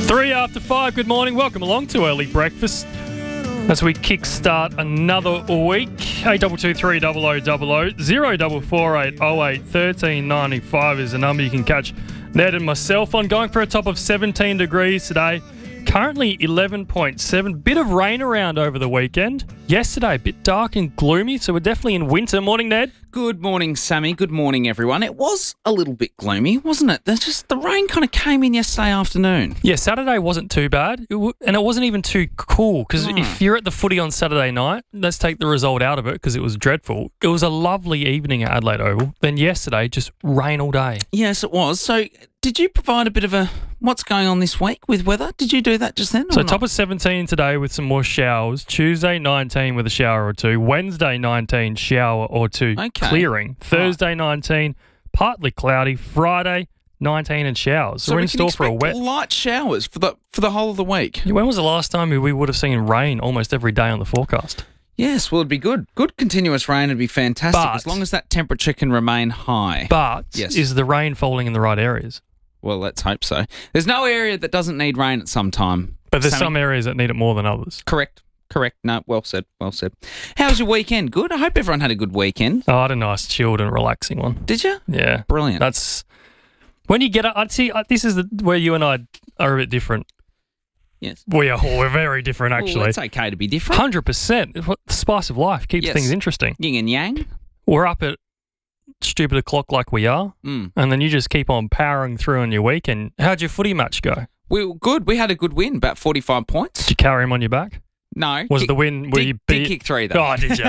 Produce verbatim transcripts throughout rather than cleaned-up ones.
Three after five, good morning. Welcome along to Early Breakfast as we kickstart another week. eight two two three zero zero zero zero. zero double four eight oh eight thirteen ninety-five is the number you can catch Ned and myself on. Going for a top of seventeen degrees today. Currently eleven point seven. Bit of rain around over the weekend. Yesterday, a bit dark and gloomy, so we're definitely in winter. Morning, Ned. Good morning, Sammy. Good morning, everyone. It was a little bit gloomy, wasn't it? There's just the rain kind of came in yesterday afternoon. Yeah, Saturday wasn't too bad, it w- and it wasn't even too cool, because No. if you're at the footy on Saturday night, let's take the result out of it, because it was dreadful. It was a lovely evening at Adelaide Oval. Then yesterday, just rain all day. Yes, it was. So did you provide a bit of a what's going on this week with weather? Did you do that just then? So or top not? of seventeen today with some more showers. Tuesday nineteen with a shower or two. Wednesday nineteen shower or two Okay. clearing. Thursday nineteen partly cloudy. Friday nineteen and showers. So, So we're we in can store for a expect wet. light showers for the for the whole of the week. When was the last time we would have seen rain almost every day on the forecast? Yes, well, it'd be good. Good continuous rain would be fantastic But- as long as that temperature can remain high. But Yes. is the rain falling in the right areas? Well, let's hope so. There's no area that doesn't need rain at some time. But there's Sammy. some areas that need it more than others. Correct. Correct. No, well said. Well said. How was your weekend? Good. I hope everyone had a good weekend. Oh, I had a nice, chilled and relaxing one. Did you? Yeah. Brilliant. That's when you get. I'd see. uh, This is the, where you and I are a bit different. Yes. We are. We're very different, Well, actually. it's okay to be different. Hundred percent. The spice of life keeps Yes. things interesting. Yin and yang. We're up at stupid o'clock like we are, Mm. and then you just keep on powering through on your week. And how'd your footy match go? We were good. We had a good win, about forty-five points. Did you carry him on your back? No. Was kick, the win where did, you did beat? kick three, though. Oh, did you?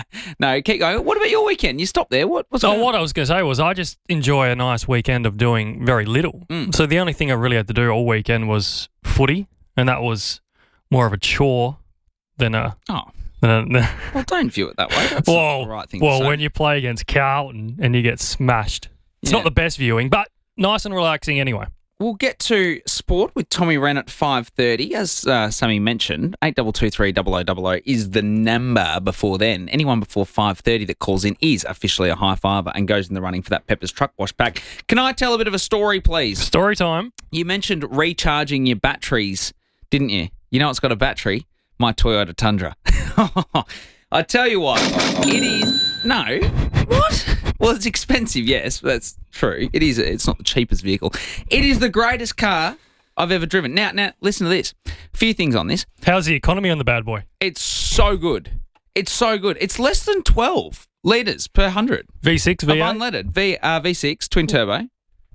No, keep going. What about your weekend? You stopped there. What? What's So going on? what I was going to say was I just enjoy a nice weekend of doing very little. Mm. So the only thing I really had to do all weekend was footy, and that was more of a chore than a. Oh, Than a well, don't view it that way. That's well, not the right thing well, to say. when you play against Carlton and you get smashed, it's Yeah. not the best viewing, but nice and relaxing anyway. We'll get to sport with Tommy Wren at five thirty. As uh, Sammy mentioned, eight two two three zero zero zero zero is the number before then. Anyone before five thirty that calls in is officially a high fiver and goes in the running for that Pepper's Truck Wash pack. Can I tell a bit of a story, please? Story time. You mentioned recharging your batteries, didn't you? You know it's got a battery? My Toyota Tundra. I tell you what, it is... No. What? Well, it's expensive, yes, that's true. It is. It's not the cheapest vehicle. It is the greatest car I've ever driven. Now, now, listen to this. A few things on this. How's the economy on the bad boy? It's so good. It's so good. It's less than twelve litres per one hundred. V six, Of V eight? unleaded. V, uh, V six, twin turbo.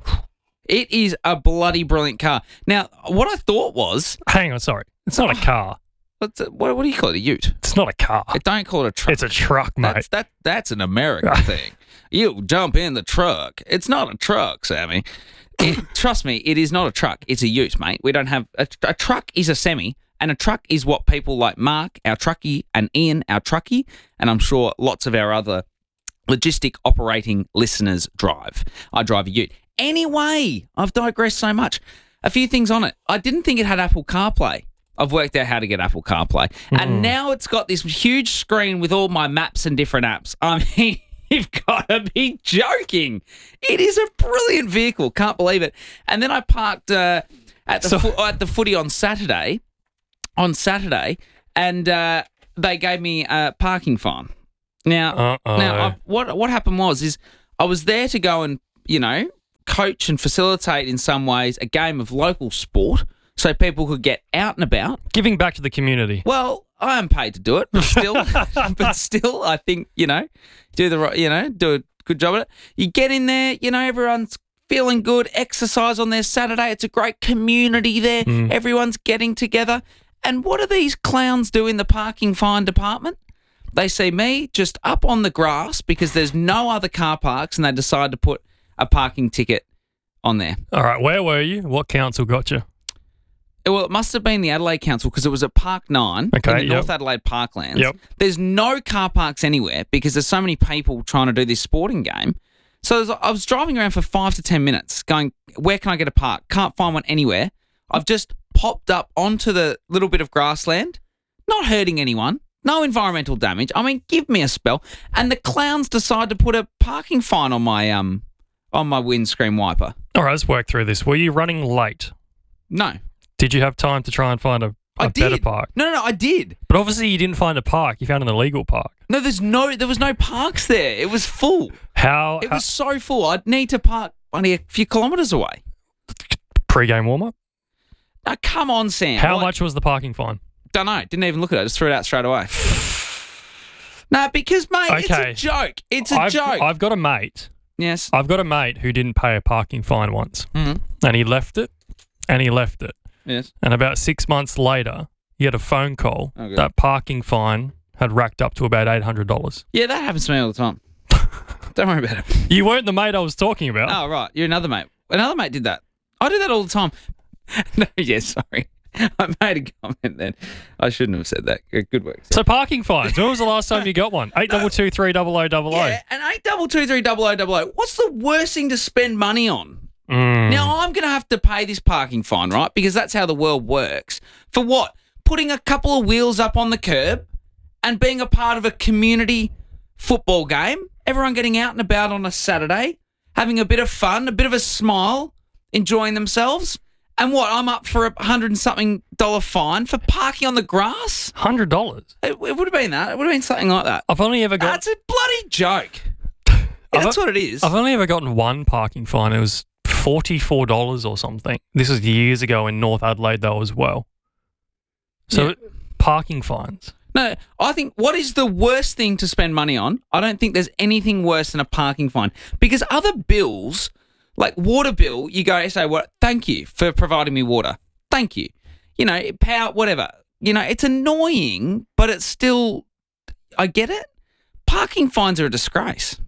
It is a bloody brilliant car. Now, what I thought was... Hang on, sorry. It's not a car. What's it, what, what do you call it? A ute? It's not a car. It don't call it a truck. It's a truck, mate. That's, that, that's an American thing. You jump in the truck. It's not a truck, Sammy. It, trust me, it is not a truck. It's a ute, mate. We don't have... A, a truck is a semi, and a truck is what people like Mark, our truckie, and Ian, our truckie, and I'm sure lots of our other logistic operating listeners drive. I drive a ute. Anyway, I've digressed so much. A few things on it. I didn't think it had Apple CarPlay. I've worked out how to get Apple CarPlay. Mm. And now it's got this huge screen with all my maps and different apps. I mean, you've got to be joking. It is a brilliant vehicle. Can't believe it. And then I parked uh, at, the So- fo- at the footy on Saturday, on Saturday, and uh, they gave me a parking fine. Now, Uh-oh. now I, what what happened was is I was there to go and, you know, coach and facilitate in some ways a game of local sport so people could get out and about. Giving back to the community. Well, I am paid to do it, but still, but still, I think, you know, do the right, you know, do a good job at it. You get in there, you know, everyone's feeling good, exercise on their Saturday. It's a great community there. Mm. Everyone's getting together. And what do these clowns do in the parking fine department? They see me just up on the grass because there's no other car parks and they decide to put a parking ticket on there. All right, where were you? What council got you? Well, it must have been the Adelaide Council because it was at Park nine Okay, in the yep. North Adelaide Parklands. Yep. There's no car parks anywhere because there's so many people trying to do this sporting game. So there's- I was driving around for five to ten minutes going, where can I get a park? Can't find one anywhere. I've just popped up onto the little bit of grassland, not hurting anyone, no environmental damage. I mean, give me a spell. And the clowns decide to put a parking fine on my um on my windscreen wiper. All right, let's work through this. Were you running late? No. Did you have time to try and find a, a I better did. park? No, no, no, I did. But obviously you didn't find a park. You found an illegal park. No, there's no, there was no parks there. It was full. How? It how was so full. I'd need to park only a few kilometres away. pre-game warm-up? Now, come on, Sam. How Like, much was the parking fine? Don't know. Didn't even look at it. Just threw it out straight away. No, because, mate, Okay. it's a joke. It's a I've, joke. I've got a mate. yes. I've got a mate who didn't pay a parking fine once. Mhm. And he left it. And he left it. Yes. And about six months later, he had a phone call. Oh, good. That parking fine had racked up to about eight hundred dollars. Yeah, that happens to me all the time. Don't worry about it. You weren't the mate I was talking about. Oh, right. You're another mate. Another mate did that. I do that all the time. No, yeah, sorry. I made a comment then. I shouldn't have said that. Good good work. Sam. So parking fines. When was the last time you got one? Eight double two three double o double o. Yeah, and eight double two three double o double o. What's the worst thing to spend money on? Mm. Now I'm going to have to pay this parking fine, right? Because that's how the world works. For what? Putting a couple of wheels up on the curb and being a part of a community football game. Everyone getting out and about on a Saturday, having a bit of fun, a bit of a smile, enjoying themselves. And what? I'm up for a hundred and something dollar fine for parking on the grass. one hundred dollars. It, it would have been that. It would have been something like that. I've only ever got. That's a bloody joke. I've- That's what it is. I've only ever gotten one parking fine. It was forty-four dollars or something. This was years ago in North Adelaide, though, as well. So Yeah. parking fines. No, I think what is the worst thing to spend money on? I don't think there's anything worse than a parking fine because other bills, like water bill, you go say, "Well, thank you for providing me water. Thank you." You know, power, whatever. You know, it's annoying, but it's still. I get it. Parking fines are a disgrace.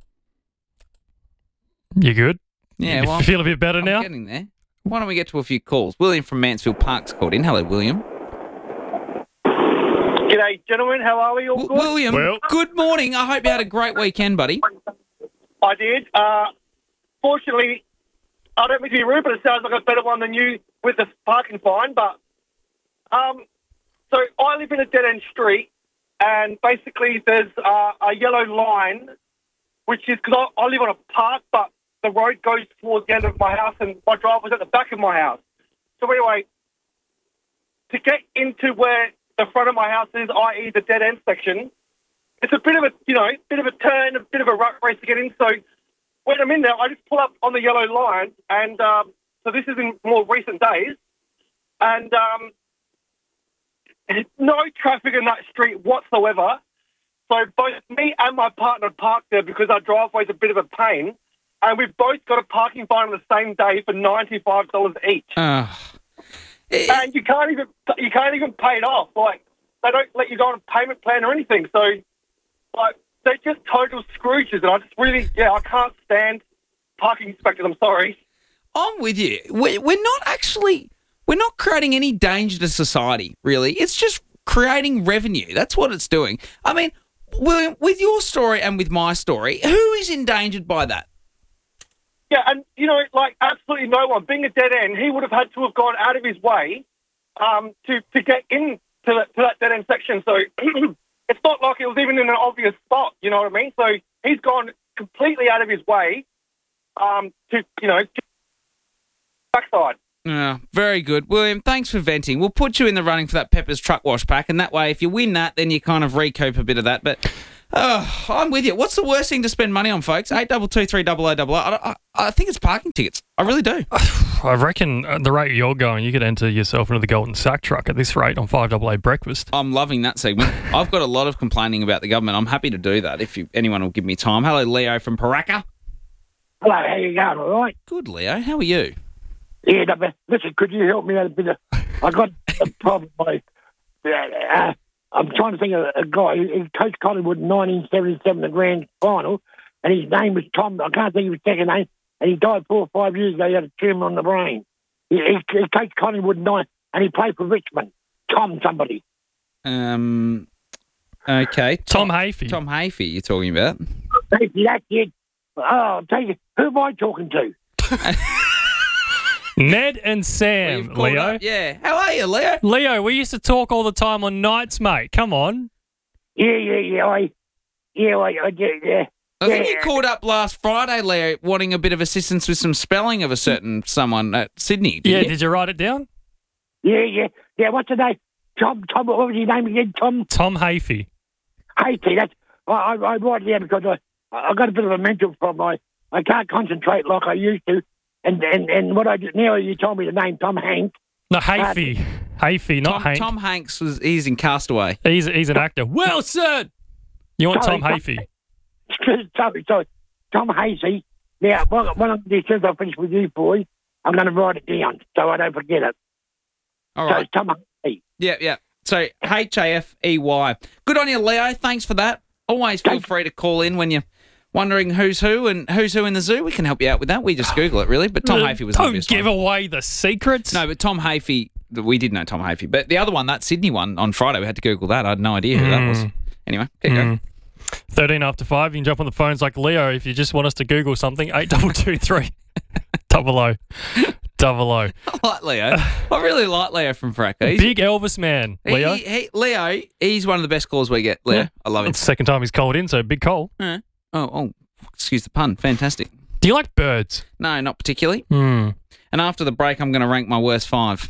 You good? Yeah, You well, feel a bit better I'm now? getting there. Why don't we get to a few calls? William from Mansfield Park's called in. Hello, William. G'day, gentlemen. How are we? All W- good? William, Well- good morning. I hope you had a great weekend, buddy. I did. Uh, fortunately, I don't mean to be rude, but it sounds like a better one than you with the parking fine. But um, so I live in a dead end street, and basically there's uh, a yellow line, which is because I, I live on a park, but the road goes towards the end of my house, and my driveway's at the back of my house. So anyway, to get into where the front of my house is, that is the dead end section, it's a bit of a, you know, bit of a turn, a bit of a rut race to get in. So when I'm in there, I just pull up on the yellow line, and um, so this is in more recent days, and um, there's no traffic in that street whatsoever. So both me and my partner parked there because our driveway's a bit of a pain, and we've both got a parking fine on the same day for ninety-five dollars each. Uh, And you can't even you can't even pay it off. Like they don't let you go on a payment plan or anything. So, like they're just total Scrooges, and I just really yeah I can't stand parking inspectors. I'm sorry. I'm with you. We're, we're not actually, we're not creating any danger to society, really. It's just creating revenue. That's what it's doing. I mean, William, with your story and with my story, who is endangered by that? Yeah, and you know, like absolutely no one. Being a dead end, he would have had to have gone out of his way um, to to get into the, to that dead end section. So it's not like it was even in an obvious spot. You know what I mean? So he's gone completely out of his way um, to you know to backside. Yeah, very good. William, thanks for venting. We'll put you in the running for that Pepper's truck wash pack, and that way, if you win that, then you kind of recoup a bit of that. But oh, I'm with you. What's the worst thing to spend money on, folks? Eight double two three double o double o. I, I, I think it's parking tickets. I really do. I reckon at the rate you're going, you could enter yourself into the Golden Sack truck at this rate on five double A breakfast. I'm loving that segment. I've got a lot of complaining about the government. I'm happy to do that if you, anyone will give me time. Hello, Leo from Paraka. Hello, how you going? All right? Good, Leo. How are you? Yeah, no, but listen, could you help me out a bit? Of, I got a problem. I, uh, I'm trying to think of a guy. He he coached Collingwood in nineteen seventy-seven, the grand final, and his name was Tom. I can't think of his second name, and he died four or five years ago. He had a tumour on the brain. He, he, he coached Collingwood in nine, and he played for Richmond. Tom somebody. Um. Okay. Tom Hafey. Tom Hafey, you're talking about? Thank you, that's it. Oh, I'll tell you, who am I talking to? Ned and Sam, We've called Leo. up- Yeah. How are you, Leo? Leo, we used to talk all the time on nights, mate. Come on. Yeah, yeah, yeah, I, yeah, I, I did, yeah. I think you Yeah. called up last Friday, Leo, wanting a bit of assistance with some spelling of a certain someone at Sydney. Yeah, Did you? did you write it down? Yeah, yeah, yeah. What's the name? Tom, Tom, what was his name again? Tom Tom Hafey. Hasty. That's I, I, I write it down because I, I got a bit of a mental problem. I, I can't concentrate like I used to. And and, and what I do now, you told me the name Tom Hanks. No, Hafey. Uh, Hafey, not Tom, Hank. Tom Hanks was he's in Castaway. He's he's an actor. Wilson. You want Sorry, Tom Hafey? Sorry, sorry. Tom Hasty. Now, when, when I'm, as soon as I finish with you boys, I'm going to write it down so I don't forget it. All So right. it's Tom Hasty. Yeah, yeah. So H A F E Y. Good on you, Leo. Thanks for that. Always feel Thanks. free to call in when you're wondering who's who and who's who in the zoo. We can help you out with that. We just Google it, really. But Tom Hafey was the Don't obvious give one. away the secrets. No, but Tom Hafey, we did know Tom Hafey. But the other one, that Sydney one on Friday, we had to Google that. I had no idea who that was. Anyway, keep going. thirteen after five. You can jump on the phones like Leo if you just want us to Google something. eight two two three double O. Double O. I like Leo. I really like Leo from Fracca. He's, Big Elvis man, he- Leo. He, he, Leo, he's one of the best calls we get. Leo, Yeah. I love him. It's the second time he's called in, so big call. Uh, oh, oh, excuse the pun. Fantastic. Do you like birds? No, not particularly. Hmm. And after the break, I'm going to rank my worst five.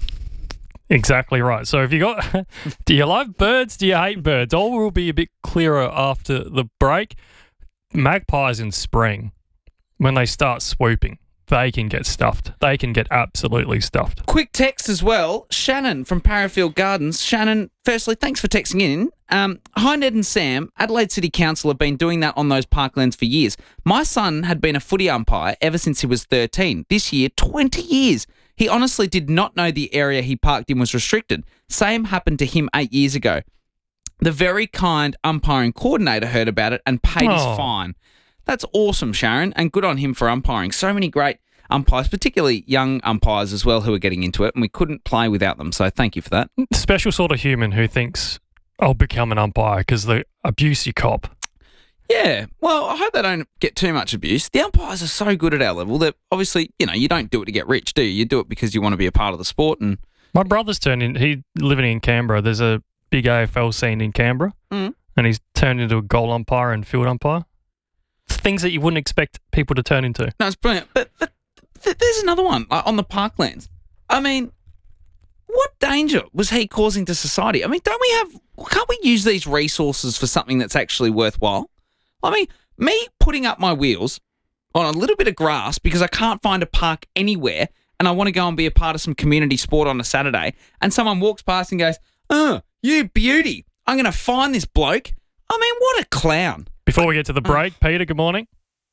Exactly right. So if you got, do you love birds? Do you hate birds? All will be a bit clearer after the break. Magpies in spring, when they start swooping, they can get stuffed. They can get absolutely stuffed. Quick text as well. Shannon from Parafield Gardens. Shannon, firstly, thanks for texting in. Um, hi, Ned and Sam. Adelaide City Council have been doing that on those parklands for years. My son had been a footy umpire ever since he was thirteen. This year, twenty years. He honestly did not know the area he parked in was restricted. Same happened to him eight years ago. The very kind umpiring coordinator heard about it and paid Oh. his fine. That's awesome, Sharon, and good on him for umpiring. So many great umpires, particularly young umpires as well, who are getting into it, and we couldn't play without them. So thank you for that. Special sort of human who thinks, I'll become an umpire because the abuse you cop. Yeah, well, I hope they don't get too much abuse. The umpires are so good at our level that obviously, you know, you don't do it to get rich, do you? You do it because you want to be a part of the sport. And My brother's turned in, he living in Canberra. There's a big A F L scene in Canberra, Mm. and he's turned into a goal umpire and field umpire. It's things that you wouldn't expect people to turn into. no, it's brilliant. But, but th- there's another one like on the parklands. I mean, what danger was he causing to society? I mean, don't we have, can't we use these resources for something that's actually worthwhile? I mean, me putting up my wheels on a little bit of grass because I can't find a park anywhere and I want to go and be a part of some community sport on a Saturday, and someone walks past and goes, oh, you beauty, I'm going to find this bloke. I mean, what a clown. Before we get to the break, Peter, good morning.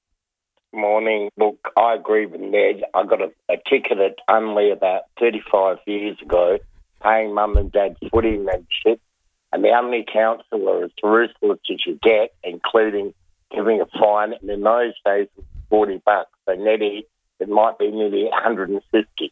Morning. Look, I agree with Ned. I got a, a ticket at Unley about thirty-five years ago, paying mum and dad's footy membership, and the Unley council were as ruthless as you get, including giving a fine, and in those days it was forty bucks. So Neddy, it might be nearly one hundred fifty.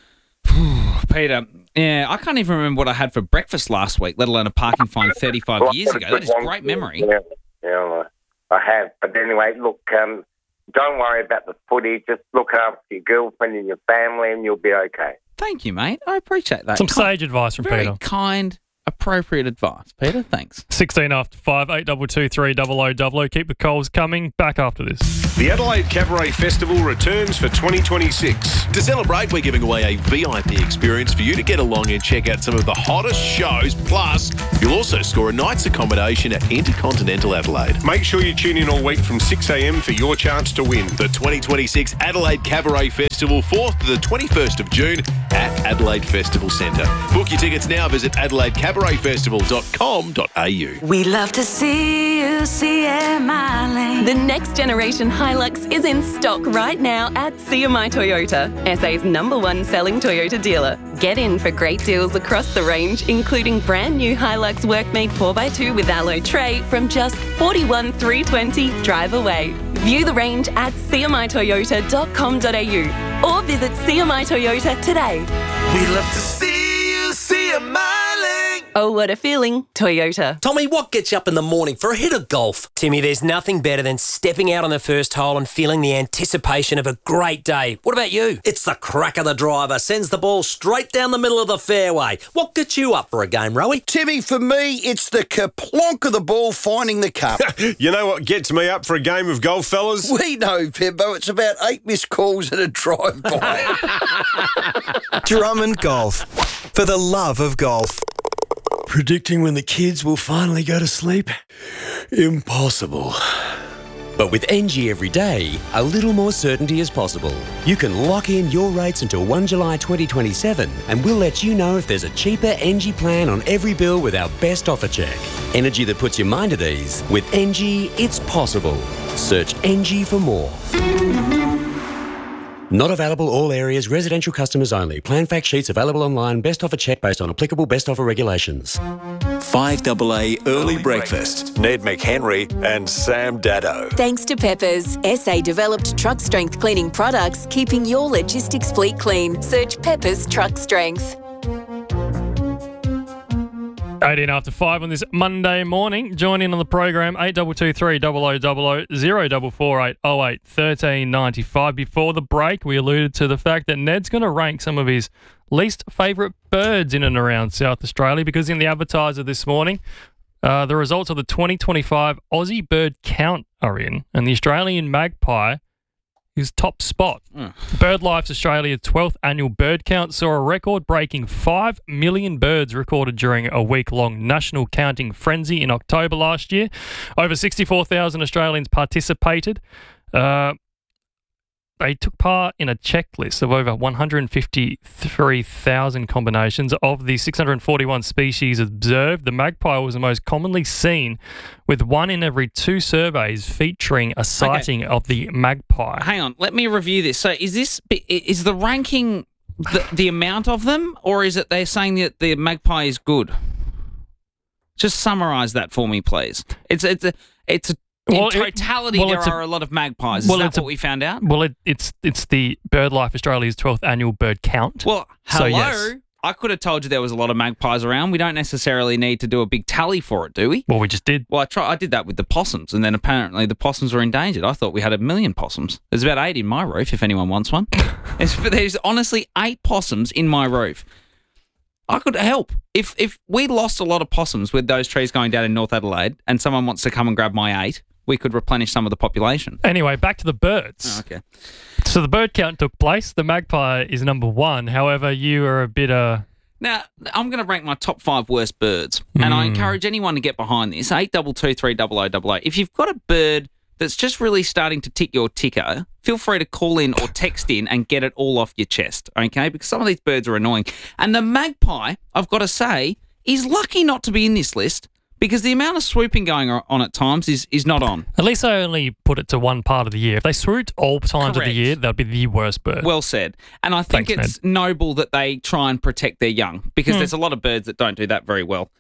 Peter, yeah, I can't even remember what I had for breakfast last week, let alone a parking fine thirty-five years ago. That is great memory. Yeah, yeah, I have. But anyway, look, um, don't worry about the footy. Just look after your girlfriend and your family, and you'll be okay. Thank you, mate. I appreciate that. Some Ki- sage advice from Very Peter. kind, appropriate advice. Peter, thanks. sixteen after five, eight two two three double O double O. Keep the calls coming. Back after this. The Adelaide Cabaret Festival returns for twenty twenty-six. To celebrate, we're giving away a V I P experience for you to get along and check out some of the hottest shows. Plus, you'll also score a night's accommodation at Intercontinental Adelaide. Make sure you tune in all week from six a.m. for your chance to win. The twenty twenty-six Adelaide Cabaret Festival, fourth to the twenty-first of June at Adelaide Festival Centre. Book your tickets now. Visit adelaide cabaret festival dot com dot a u. We love to see you, C M I Lane. The next generation Hilux is in stock right now at C M I Toyota, S A's number one selling Toyota dealer. Get in for great deals across the range, including brand new Hilux Workmate four by two with alloy tray from just forty-one thousand three hundred twenty drive away. View the range at c m i toyota dot com dot a u or visit C M I Toyota today. We love to see you, see a miling. Oh, what a feeling, Toyota. Tommy, what gets you up in the morning for a hit of golf? Timmy, there's nothing better than stepping out on the first hole and feeling the anticipation of a great day. What about you? It's the crack of the driver, sends the ball straight down the middle of the fairway. What gets you up for a game, Rowie? Timmy, for me, it's the kerplonk of the ball finding the cup. You know what gets me up for a game of golf, fellas? We know, Pimbo. It's about eight missed calls and a drive-by. Drummond Golf. for the love of golf. Predicting when the kids will finally go to sleep? Impossible. But with N G every day, a little more certainty is possible. You can lock in your rates until the first of July twenty twenty-seven, and we'll let you know if there's a cheaper N G plan on every bill with our best offer check. Energy that puts your mind at ease. With N G, it's possible. Search N G for more. Not available all areas, residential customers only. Plan fact sheets available online. Best offer check based on applicable best offer regulations. five A A Early Breakfast. Ned McHenry and Sam Daddo. Thanks to Peppers, S A developed truck strength cleaning products, keeping your logistics fleet clean. Search Peppers Truck Strength. eighteen after five on this Monday morning. Join in on the program eight two two three double oh double oh zero four four eight oh eight thirteen ninety-five. Before the break, we alluded to the fact that Ned's going to rank some of his least favourite birds in and around South Australia, because in the Advertiser this morning, uh, the results of the twenty twenty-five Aussie Bird Count are in, and the Australian magpie is top spot. Mm. BirdLife's Australia's twelfth annual bird count saw a record-breaking five million birds recorded during a week-long national counting frenzy in October last year. Over sixty-four thousand Australians participated. Uh, they took part in a checklist of over one hundred fifty-three thousand combinations. Of the six hundred forty-one species observed, the magpie was the most commonly seen, with one in every two surveys featuring a sighting okay. of the magpie. Hang on, let me review this. So is this is the ranking the, the amount of them, or is it they're saying that the magpie is good? Just summarise that for me, please. It's it's a it's a Well, in totality, it, well, there a, are a lot of magpies. Is well, that what a, we found out? Well, it, it's it's the BirdLife Australia's twelfth annual bird count. Well, hello. So, yes. I could have told you there was a lot of magpies around. We don't necessarily need to do a big tally for it, do we? Well, we just did. Well, I try, I did that with the possums, and then apparently the possums were endangered. I thought we had a million possums. There's about eight in my roof, if anyone wants one. There's honestly eight possums in my roof. I could help. If if we lost a lot of possums with those trees going down in North Adelaide, and someone wants to come and grab my eight, we could replenish some of the population. Anyway, back to the birds. Oh, okay. So the bird count took place. The magpie is number one. However, you are a bit... Uh... Now, I'm going to rank my top five worst birds, mm. and I encourage anyone to get behind this. eight two two three double oh double oh. If you've got a bird that's just really starting to tick your ticker, feel free to call in or text in and get it all off your chest, okay? Because some of these birds are annoying. And the magpie, I've got to say, is lucky not to be in this list, because the amount of swooping going on at times is, is not on. At least they only put it to one part of the year. If they swooped all times Correct. of the year, that would be the worst bird. Well said. And I think Thanks, it's Ned. noble that they try and protect their young, because mm. there's a lot of birds that don't do that very well.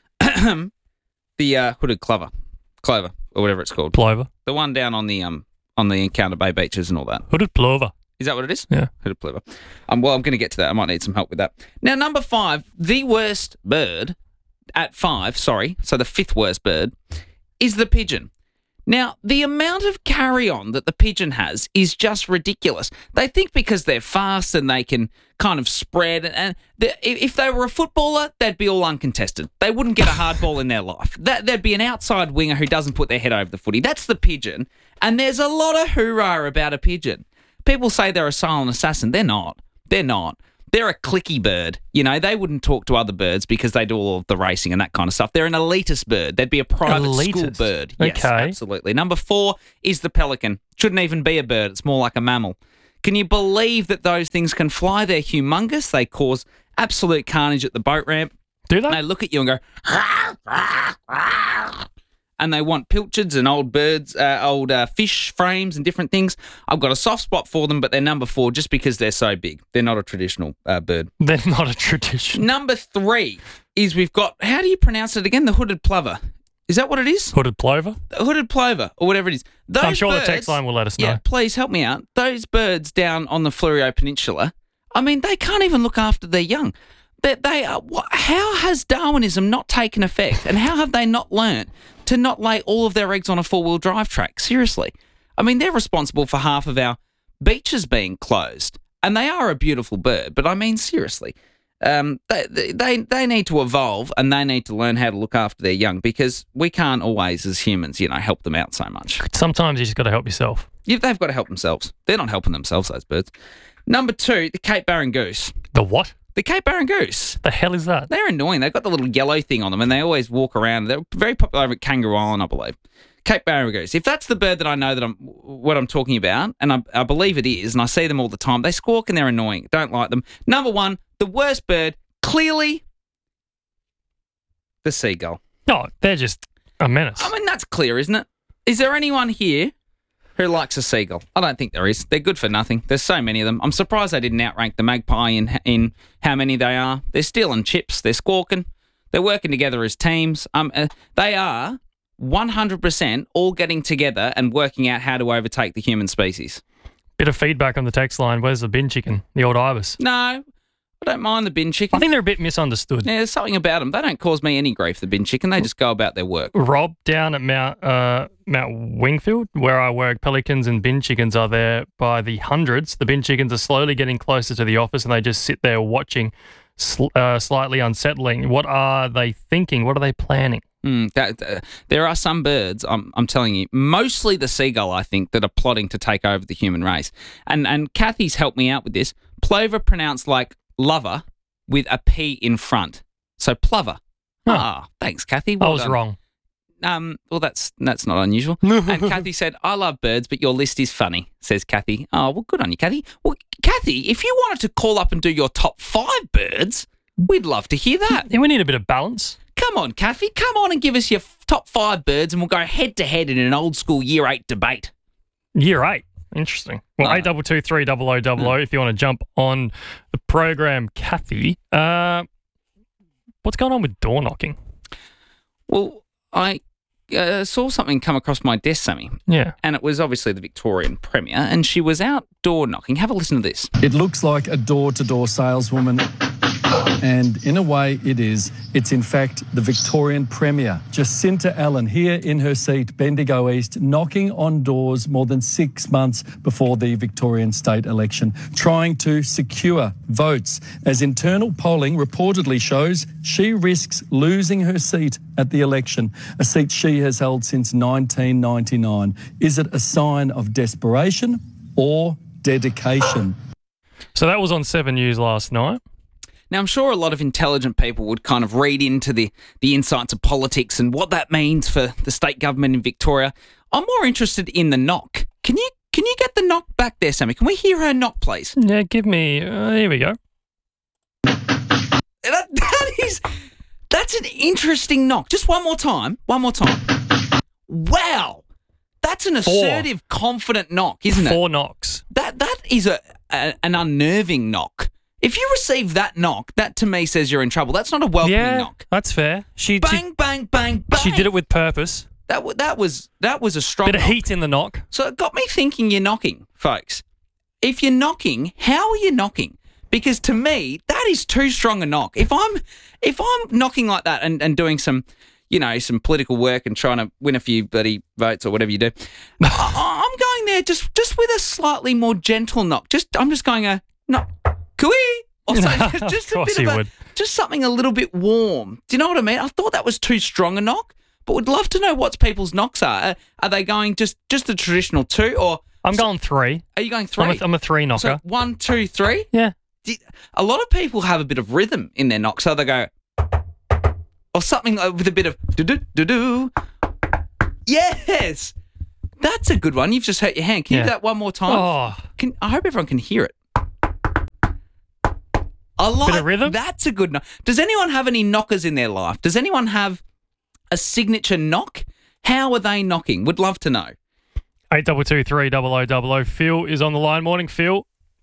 the uh, hooded clover, clover, or whatever it's called. Plover. The one down on the um on the Encounter Bay beaches and all that. Hooded plover. Is that what it is? Yeah. Hooded plover. Um, well, I'm going to get to that. I might need some help with that. Now, number five, the worst bird... At five, sorry, so the fifth worst bird, is the pigeon. Now, the amount of carry-on that the pigeon has is just ridiculous. They think because they're fast and they can kind of spread, and if they were a footballer, they'd be all uncontested. They wouldn't get a hard ball in their life. That, there'd be an outside winger who doesn't put their head over the footy. That's the pigeon, and there's a lot of hoorah about a pigeon. People say they're a silent assassin. They're not. They're not. They're a clicky bird. You know, they wouldn't talk to other birds because they do all of the racing and that kind of stuff. They're an elitist bird. They'd be a private elitist. school bird. Yes, okay. Absolutely. Number four is the pelican. Shouldn't even be a bird. It's more like a mammal. Can you believe that those things can fly? They're humongous. They cause absolute carnage at the boat ramp. Do they? They look at you and go, rah, rah, rah. And they want pilchards and old birds, uh, old uh, fish frames and different things. I've got a soft spot for them, but they're number four just because they're so big. They're not a traditional uh, bird. They're not a traditional. Number three is we've got, how do you pronounce it again? The hooded plover. Is that what it is? Hooded plover? The hooded plover, or whatever it is. Those I'm sure birds, the text line will let us know. Yeah, please help me out. Those birds down on the Fleurieu Peninsula, I mean, they can't even look after their young. They, they are, what, how has Darwinism not taken effect, and how have they not learnt to not lay all of their eggs on a four-wheel drive track? Seriously. I mean, they're responsible for half of our beaches being closed, and they are a beautiful bird, but I mean, seriously, um, they, they, they need to evolve, and they need to learn how to look after their young, because we can't always, as humans, you know, help them out so much. Sometimes you just got to help yourself. Yeah, they've got to help themselves. They're not helping themselves, those birds. Number two, the Cape Barren goose. The what? The Cape Barren goose. The hell is that? They're annoying. They've got the little yellow thing on them, and they always walk around. They're very popular over at Kangaroo Island, I believe. Cape Barren goose. If that's the bird that I know that I'm what I'm talking about, and I, I believe it is, and I see them all the time, they squawk and they're annoying. Don't like them. Number one, the worst bird, clearly, the seagull. No, they're just a menace. I mean, that's clear, isn't it? Is there anyone here who likes a seagull? I don't think there is. They're good for nothing. There's so many of them. I'm surprised they didn't outrank the magpie in in how many they are. They're stealing chips. They're squawking. They're working together as teams. Um, uh, they are one hundred percent all getting together and working out how to overtake the human species. Bit of feedback on the text line. Where's the bin chicken? The old ibis. No, I don't mind the bin chicken. I think they're a bit misunderstood. Yeah, there's something about them. They don't cause me any grief, the bin chicken. They just go about their work. Rob, down at Mount uh, Mount Wingfield, where I work, pelicans and bin chickens are there by the hundreds. The bin chickens are slowly getting closer to the office and they just sit there watching, sl- uh, slightly unsettling. What are they thinking? What are they planning? Mm, that, uh, there are some birds, I'm, I'm telling you, mostly the seagull, I think, that are plotting to take over the human race. And and Kathy's helped me out with this. Plover pronounced like lover with a P in front. So plover. Huh. Ah, thanks, Kathy. Well I was done. wrong. Um, well, that's that's not unusual. And Kathy said, I love birds, but your list is funny, says Kathy. Oh, well, good on you, Kathy. Well, Kathy, if you wanted to call up and do your top five birds, we'd love to hear that. Yeah, we need a bit of balance. Come on, Kathy. Come on and give us your f- top five birds and we'll go head-to-head in an old-school year eight debate. Year eight. Interesting. Well, eight double two three double o double o if you want to jump on the program, Kathy. Uh, what's going on with door knocking? Well, I uh, saw something come across my desk, Sammy. Yeah. And it was obviously the Victorian Premier, and she was out door knocking. Have a listen to this. It looks like a door-to-door saleswoman, and in a way it is. It's in fact the Victorian Premier, Jacinta Allen, here in her seat, Bendigo East, knocking on doors more than six months before the Victorian state election, trying to secure votes, as internal polling reportedly shows she risks losing her seat at the election, a seat she has held since nineteen ninety-nine. Is it a sign of desperation or dedication? So that was on Seven News last night. Now, I'm sure a lot of intelligent people would kind of read into the, the insights of politics and what that means for the state government in Victoria. I'm more interested in the knock. Can you can you get the knock back there, Sammy? Can we hear her knock, please? Yeah, give me... Uh, here we go. That, that is... That's an interesting knock. Just one more time. One more time. Wow. That's an Four. assertive, confident knock, isn't it? Four knocks. That That is a, a an unnerving knock. If you receive that knock, that to me says you're in trouble. That's not a welcoming yeah, knock. That's fair. She Bang, she, bang, bang, bang. She did it with purpose. That w- that was that was a strong Bit of knock. heat in the knock. So it got me thinking you're knocking, folks. If you're knocking, how are you knocking? Because to me, that is too strong a knock. If I'm if I'm knocking like that and, and doing some, you know, some political work and trying to win a few bloody votes or whatever you do, I, I'm going there just just with a slightly more gentle knock. Just I'm just going a knock, cooey. Or so, just a bit of a, would. just something a little bit warm. Do you know what I mean? I thought that was too strong a knock, but would love to know what people's knocks are. Are, are they going just just the traditional two, or I'm so, going three. Are you going three? I'm a, I'm a three knocker. So one, two, three. Yeah. A lot of people have a bit of rhythm in their knock, so they go, or something with a bit of do do do do. Yes, that's a good one. You've just hurt your hand. Can yeah. you do that one more time? Oh. Can, I hope everyone can hear it. I like Bit of rhythm? That's a good knock. Does anyone have any knockers in their life? Does anyone have a signature knock? How are they knocking? Would love to know. Eight double two three double o double o. Phil is on the line. Morning, Phil.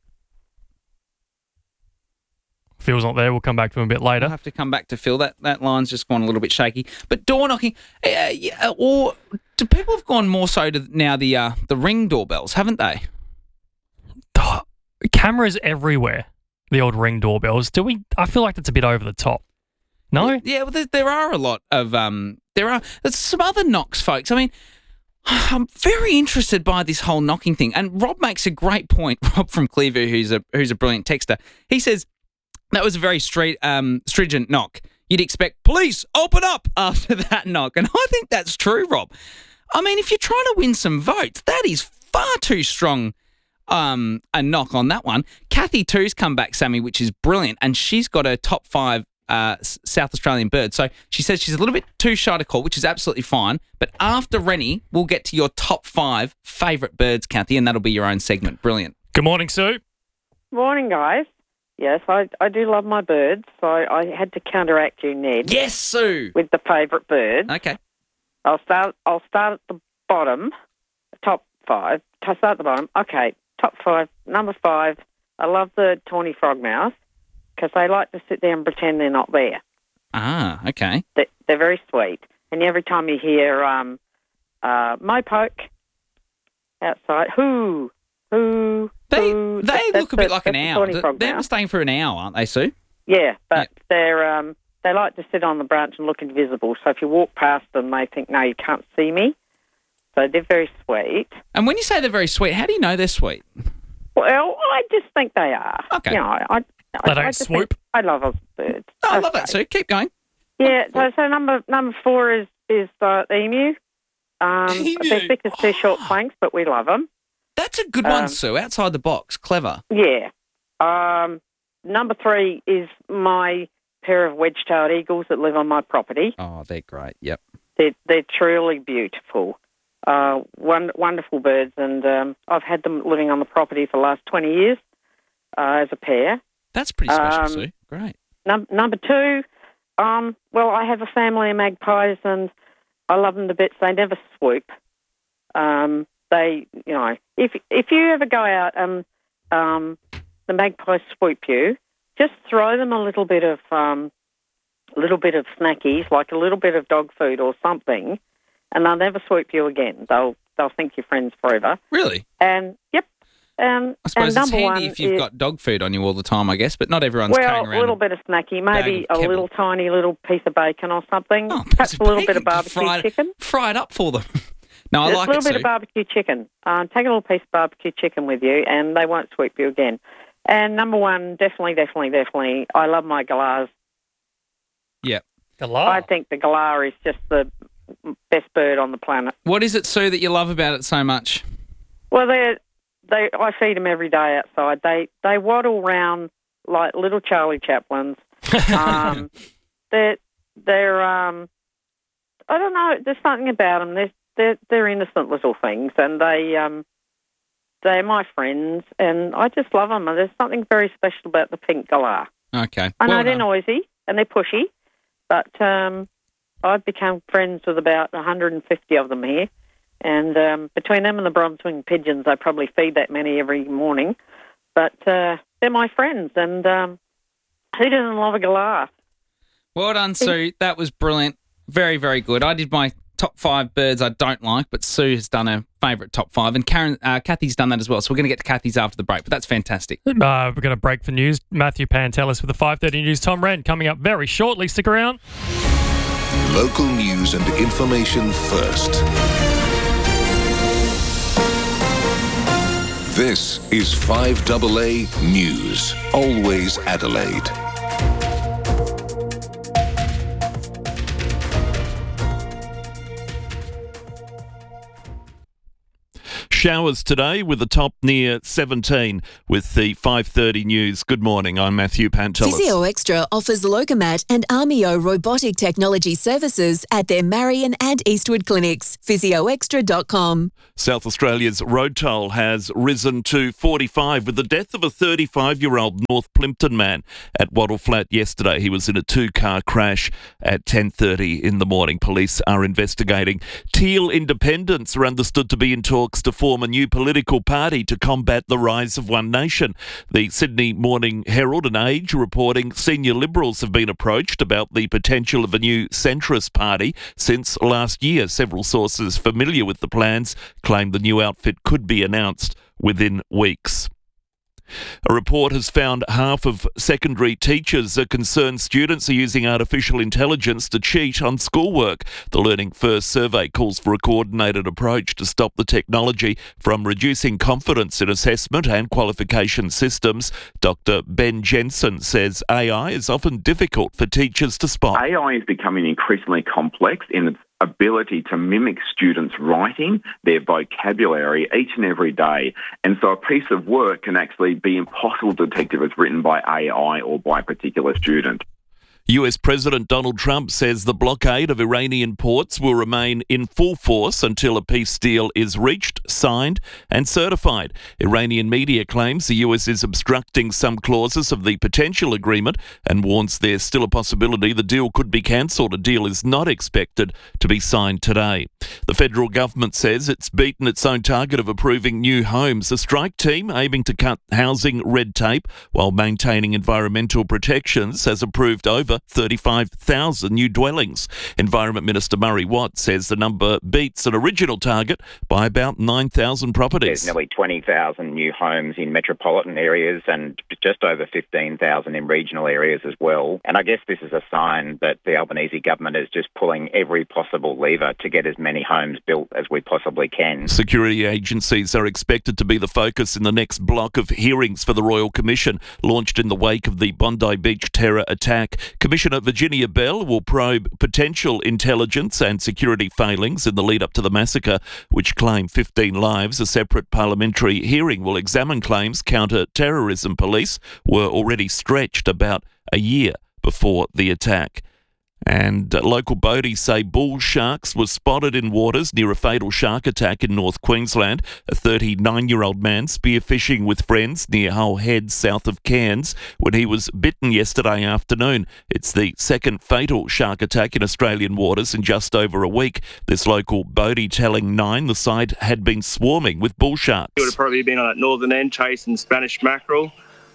Phil's not there. We'll come back to him a bit later. I'll have to come back to Phil. That that line's just gone a little bit shaky. But door knocking, uh, yeah, or do people have gone more so to now the uh, the Ring doorbells, haven't they? Oh, cameras everywhere. The old Ring doorbells. Do we? I feel like that's a bit over the top. No. Yeah, well, there, there are a lot of um. There are there's some other knocks, folks. I mean, I'm very interested by this whole knocking thing. And Rob makes a great point. Rob from Clearview, who's a who's a brilliant texter. He says that was a very straight, um, stringent knock. You'd expect police open up after that knock, and I think that's true, Rob. I mean, if you're trying to win some votes, that is far too strong um, a knock on that one. Kathy two's come back, Sammy, which is brilliant, and she's got her top five uh, South Australian birds. So she says she's a little bit too shy to call, which is absolutely fine. But after Rennie, we'll get to your top five favourite birds, Kathy, and that'll be your own segment. Brilliant. Good morning, Sue. Morning, guys. Yes, I, I do love my birds, so I had to counteract you, Ned. Yes, Sue. With the favourite bird. Okay. I'll start. I'll start at the bottom, top five. I'll start at the bottom. Okay, top five. Number five. I love the tawny frogmouth because they like to sit there and pretend they're not there. Ah, okay. They, they're very sweet, and every time you hear um, uh, mopoke outside, whoo, whoo. They whoo, they that, look a bit the, like an owl. The They're staying for an hour, aren't they, Sue? Yeah, but they're um, they like to sit on the branch and look invisible. So if you walk past them, they think, no, you can't see me. So they're very sweet. And when you say they're very sweet, how do you know they're sweet? Well, I just think they are. Okay. You know, I, I, They I don't just swoop? think- I love those birds. Oh, I love Okay. that, Sue. Keep going. Yeah, so, so number number four is, is uh, the emu. Um, They're thick as two short planks, but we love them. That's a good one, Um, Sue. Outside the box. Clever. Yeah. Um, number three is my pair of wedge-tailed eagles that live on my property. Oh, they're great. Yep. They're, they're truly beautiful. Uh, one, wonderful birds, and um, I've had them living on the property for the last twenty years uh, as a pair. That's pretty special, Um, Sue. Great. Num- number two, um, well, I have a family of magpies, and I love them to bits. They never swoop. Um, they, you know, if if you ever go out and um, the magpies swoop you, just throw them a little bit of um, a little bit of snackies, like a little bit of dog food or something, and they'll never swoop you again. They'll they'll think you're friends forever. Really? And yep. Um, I suppose and it's number handy one if you've is- got dog food on you all the time, I guess, but not everyone's carrying well, around a little bit of snacky, maybe bag a of little tiny little piece of bacon or something. Oh, Perhaps a little bit of barbecue fried, chicken. Fry it up for them. No, I Just like a little it, bit Sue. of barbecue chicken. Um, take a little piece of barbecue chicken with you, and they won't sweep you again. And number one, definitely, definitely, definitely, I love my galahs. Yeah. Galah. I think the galah is just the best bird on the planet. What is it, Sue, that you love about it so much? Well, they they I feed them every day outside. They they waddle round like little Charlie Chaplins. Um, they're they're um, I don't know. There's something about them. They're they're, they're innocent little things, and they um, they're my friends, and I just love them. And there's something very special about the pink galah. Okay. I know Well they're done. noisy and they're pushy, but um, I've become friends with about one hundred fifty of them here. And um, between them and the bronze-winged pigeons, I probably feed that many every morning. But uh, they're my friends, and um, who doesn't love a galah? Well done, Sue. That was brilliant. Very, very good. I did my top five birds I don't like, but Sue has done her favourite top five, and Karen, uh, Kathy's done that as well. So we're going to get to Kathy's after the break, but that's fantastic. Uh, we're going to break for news. Matthew Pantelis with the five thirty news. Tom Wren coming up very shortly. Stick around. Local news and information first. This is five A A News. Always Adelaide. Showers today with a top near seventeen with the five thirty news. Good morning, I'm Matthew Pantelis. Physio Extra offers Locomat and Armio robotic technology services at their Marion and Eastwood clinics. physio extra dot com. South Australia's road toll has risen to forty-five with the death of a thirty-five-year-old North Plimpton man at Wattle Flat yesterday. He was in a two-car crash at ten thirty in the morning. Police are investigating. Teal independents are understood to be in talks to form a new political party to combat the rise of One Nation. The Sydney Morning Herald and Age reporting senior Liberals have been approached about the potential of a new centrist party since last year. Several sources familiar with the plans claim the new outfit could be announced within weeks. A report has found half of secondary teachers are concerned students are using artificial intelligence to cheat on schoolwork. The Learning First survey calls for a coordinated approach to stop the technology from reducing confidence in assessment and qualification systems. Doctor Ben Jensen says A I is often difficult for teachers to spot. A I is becoming increasingly complex in its ability to mimic students' writing, their vocabulary each and every day. And so a piece of work can actually be impossible to detect if it's written by A I or by a particular student. U S President Donald Trump says the blockade of Iranian ports will remain in full force until a peace deal is reached, signed and certified. Iranian media claims the U S is obstructing some clauses of the potential agreement and warns there's still a possibility the deal could be cancelled. A deal is not expected to be signed today. The federal government says it's beaten its own target of approving new homes. A strike team aiming to cut housing red tape while maintaining environmental protections has approved over thirty-five thousand new dwellings. Environment Minister Murray Watt says the number beats an original target by about nine thousand properties. There's nearly twenty thousand new homes in metropolitan areas and just over fifteen thousand in regional areas as well. And I guess this is a sign that the Albanese government is just pulling every possible lever to get as many homes built as we possibly can. Security agencies are expected to be the focus in the next block of hearings for the Royal Commission, launched in the wake of the Bondi Beach terror attack. Commissioner Virginia Bell will probe potential intelligence and security failings in the lead-up to the massacre, which claimed fifteen lives. A separate parliamentary hearing will examine claims counter-terrorism police were already stretched about a year before the attack. And uh, local boaties say bull sharks were spotted in waters near a fatal shark attack in North Queensland. A thirty-nine-year-old man spearfishing with friends near Hull Head, south of Cairns, when he was bitten yesterday afternoon. It's the second fatal shark attack in Australian waters in just over a week. This local boatie telling Nine the site had been swarming with bull sharks. It would have probably been on that northern end chasing Spanish mackerel,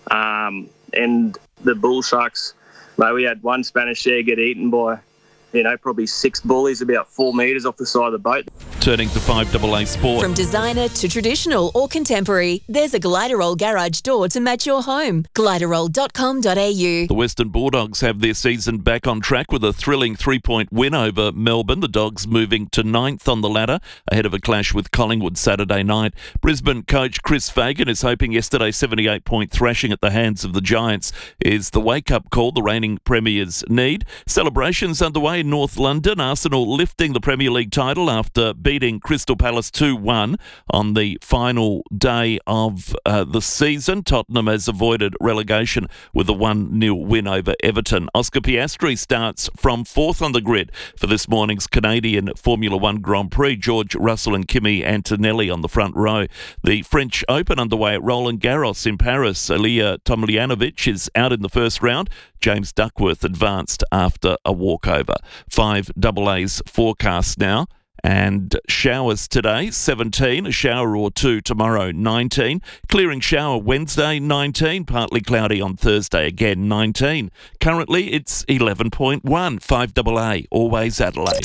um, and the bull sharks. Mate, we had one Spanish there get eaten by, you know, probably six bullies about four metres off the side of the boat. Turning to five A A Sport. From designer to traditional or contemporary, there's a Gliderol garage door to match your home. gliderol dot com dot a u. The Western Bulldogs have their season back on track with a thrilling three-point win over Melbourne. The Dogs moving to ninth on the ladder ahead of a clash with Collingwood Saturday night. Brisbane coach Chris Fagan is hoping yesterday's seventy-eight point thrashing at the hands of the Giants is the wake-up call the reigning premiers need. Celebrations underway in North London. Arsenal lifting the Premier League title after beating Crystal Palace two one on the final day of uh, the season. Tottenham has avoided relegation with a one nil win over Everton. Oscar Piastri starts from fourth on the grid for this morning's Canadian Formula One Grand Prix. George Russell and Kimi Antonelli on the front row. The French Open underway at Roland Garros in Paris. Ilya Tomljanovic is out in the first round. James Duckworth advanced after a walkover. Five double A's forecast now. And showers today, seventeen. A shower or two tomorrow, nineteen. Clearing shower Wednesday, nineteen. Partly cloudy on Thursday, again, nineteen. Currently, it's eleven point one. five double A, always Adelaide.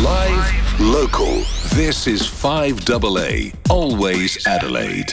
Live, local. This is five double A, always Adelaide.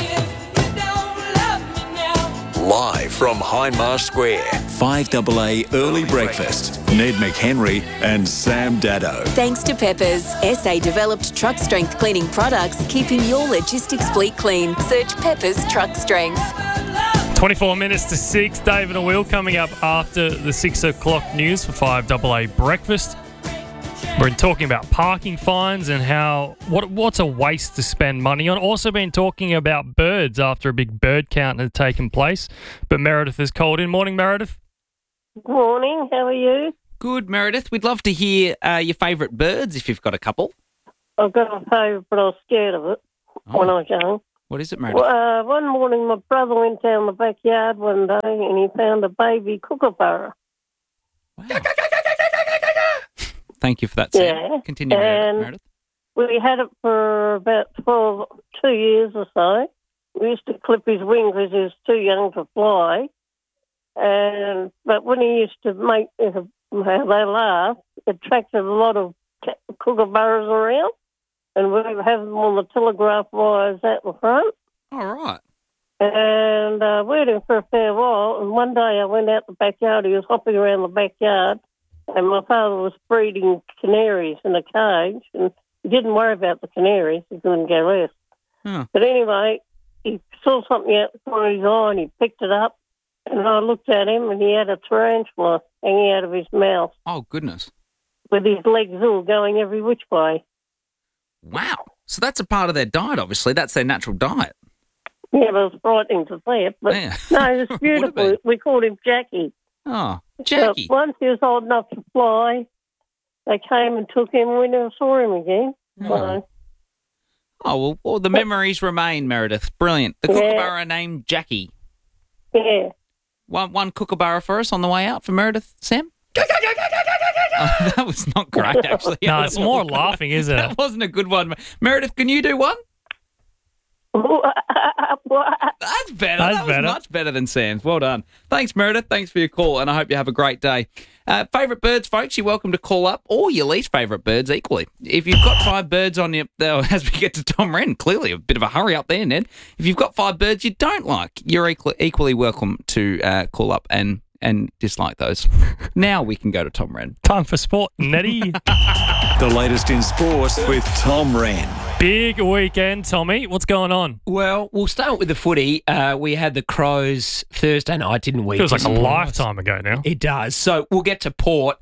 Live from Hindmarsh Square, five double A Early Breakfast. Ned McHenry and Sam Dado. Thanks to Peppers, S A-developed truck strength cleaning products, keeping your logistics fleet clean. Search Peppers Truck Strength. twenty-four minutes to six. David and Will coming up after the six o'clock news for five double A Breakfast. We're talking about parking fines and how what what's a waste to spend money on. Also been talking about birds after a big bird count had taken place. But Meredith has called in. Morning, Meredith. Good morning. How are you? Good, Meredith. We'd love to hear uh, your favourite birds if you've got a couple. I've got a favourite, but I was scared of it oh. when I was young. What is it, Meredith? Well, uh, one morning, my brother went down the backyard one day and he found a baby kookaburra. Wow. Thank you for that, Sam. Yeah. Continue, and Meredith. We had it for about twelve, two years or so. We used to clip his wing because he was too young to fly. And but when he used to make how they laugh, it attracted a lot of kookaburras around, and we would have them on the telegraph wires out the front. All right. And uh, we had him for a fair while. And one day I went out the backyard. He was hopping around the backyard, and my father was breeding canaries in a cage, and he didn't worry about the canaries. He couldn't go less. Hmm. But anyway, he saw something out the corner of his eye, and he picked it up. And I looked at him, and he had a tarantula hanging out of his mouth. Oh, goodness. with his legs all going every which way. Wow. So that's a part of their diet, obviously. That's their natural diet. Yeah, but it was frightening to see it. But Yeah. no, it was beautiful. We called him Jackie. Oh, Jackie. So once he was old enough to fly, they came and took him and we never saw him again. So, Oh, well, well, the memories remain, Meredith. Brilliant. The Yeah. kookaburra named Jackie. yeah. One, one kookaburra for us on the way out for Meredith, Sam? Oh, that was not great, actually. No, it's more laughing, isn't it? That wasn't a good one. Meredith, can you do one? That's better. That's that was better. much better than Sam's. Well done. Thanks, Meredith. Thanks for your call, and I hope you have a great day. Uh, favourite birds, folks, you're welcome to call up, or your least favourite birds equally. If you've got five birds on your... Uh, as we get to Tom Wren, clearly a bit of a hurry up there, Ned. If you've got five birds you don't like, you're equally, equally welcome to uh, call up and, and dislike those. Now we can go to Tom Wren. Time for sport, Nettie. The latest in sports with Tom Wren. Big weekend, Tommy. What's going on? Well, we'll start with the footy. Uh, we had the Crows Thursday night, didn't we? Feels like a Disappointing. lifetime ago now. It does. So we'll get to Port.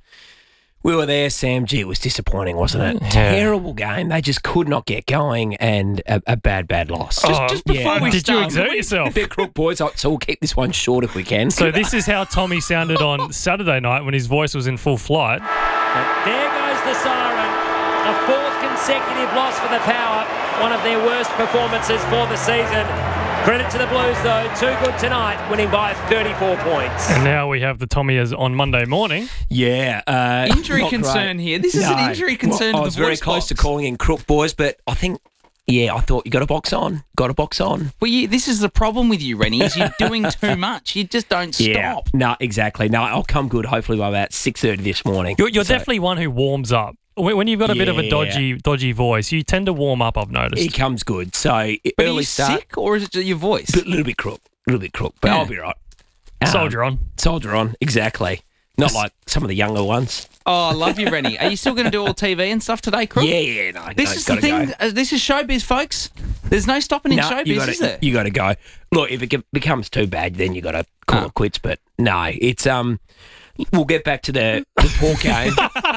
We were there, Sam. Gee, it was disappointing, wasn't it? Yeah. Terrible game. They just could not get going, and a, a bad, bad loss. Just- just before yeah. we Did you start, exert we- yourself? They're crook boys, so we'll keep this one short if we can. So this is how Tommy sounded on Saturday night when his voice was in full flight. There goes the siren. A fourth consecutive loss for the Power. One of their worst performances for the season. Credit to the Blues, though. Too good tonight, winning by thirty-four points. And now we have the Tommy as on Monday morning. Yeah. Uh, Injury not concern great. here. This is an injury concern Well, to I was the very voice close box. to calling in crook boys, but I think, yeah, I thought you got a box on. Got a box on. Well, you, this is the problem with you, Rennie, is you're doing too much. You just don't stop. Yeah. No, exactly. No, I'll come good hopefully by about six thirty this morning. You're, you're So- definitely one who warms up. When when you've got a bit of a Yeah. dodgy dodgy voice, you tend to warm up, I've noticed. It comes good. So But early are you start. sick, or is it just your voice? A little bit crook. A little bit crook, but Yeah. I'll be right. Soldier on. Soldier on, exactly. Not like some of the younger ones. Oh, I love you, Rennie. Are you still going to do all T V and stuff today, Crook? Yeah, yeah, no. This no, is the gotta thing. go. Uh, this is showbiz, folks. There's no stopping in No, showbiz, you gotta, is there? You got to go. Look, if it ge- becomes too bad, then you got to call Ah. it quits. But no, it's um. We'll get back to the, the Port game.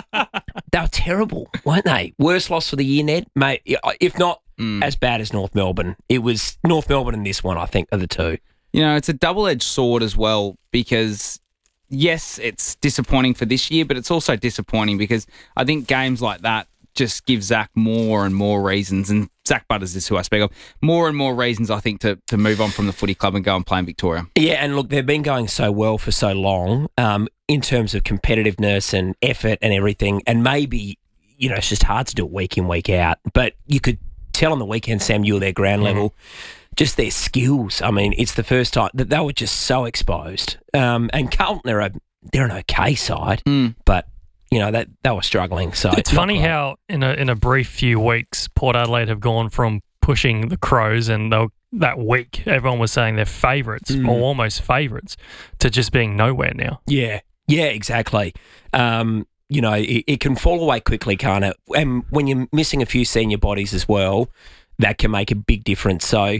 They were terrible, weren't they? Worst loss for the year, Ned, mate. If not Mm. as bad as North Melbourne, it was North Melbourne and this one. I think are the two. You know, it's a double-edged sword as well because, yes, it's disappointing for this year, but it's also disappointing because I think games like that just give Zach more and more reasons, and Zach Butters is who I speak of, more and more reasons, I think, to, to move on from the footy club and go and play in Victoria. Yeah, and look, they've been going so well for so long um, in terms of competitiveness and effort and everything, and maybe, you know, it's just hard to do it week in, week out, but you could tell on the weekend, Sam, you were their ground level, just their skills. I mean, it's the first time that they were just so exposed. Um, and Carlton, they're, a, they're an okay side, but, you know, that they were struggling. So It's not funny great. how in a in a brief few weeks, Port Adelaide have gone from pushing the Crows and they'll, that week everyone was saying they're favourites Mm. or almost favourites to just being nowhere now. Yeah, yeah, exactly. Um, you know, it, it can fall away quickly, can't it? And when you're missing a few senior bodies as well, that can make a big difference. So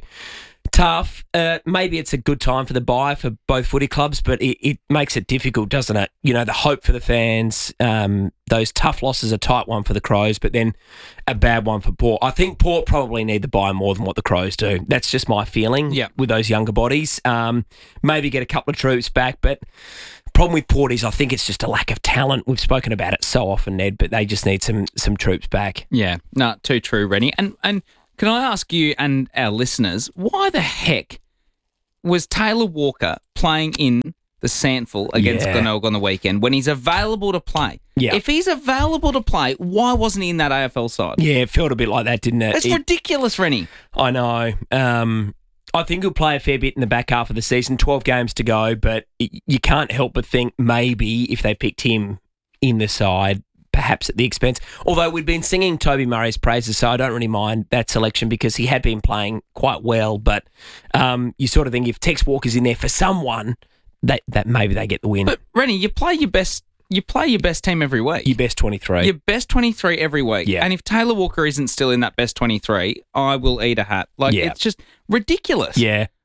tough. Uh, maybe it's a good time for the buy for both footy clubs, but it, it makes it difficult, doesn't it? You know, the hope for the fans, um, those tough losses, a tight one for the Crows, but then a bad one for Port. I think Port probably need the buy more than what the Crows do. That's just my feeling Yeah. with those younger bodies. Um, maybe get a couple of troops back, but problem with Port is I think it's just a lack of talent. We've spoken about it so often, Ned, but they just need some some troops back. Yeah, no, too true, Rennie. And and can I ask you and our listeners, why the heck was Taylor Walker playing in the Sandful against Yeah. Glenelg on the weekend when he's available to play? Yeah. If he's available to play, why wasn't he in that A F L side? Yeah, it felt a bit like that, didn't it? That's It- ridiculous, Rennie. I know. Um, I think he'll play a fair bit in the back half of the season. twelve games to go, but y- you can't help but think maybe if they picked him in the side, perhaps at the expense. Although we'd been singing Toby Murray's praises, so I don't really mind that selection because he had been playing quite well. But um, you sort of think if Tex Walker's in there for someone, that that maybe they get the win. But Rennie, you play your best. You play your best team every week. Your best twenty-three. Your best twenty-three every week. Yeah. And if Taylor Walker isn't still in that best twenty-three, I will eat a hat. Like, Yeah. it's just ridiculous. Yeah.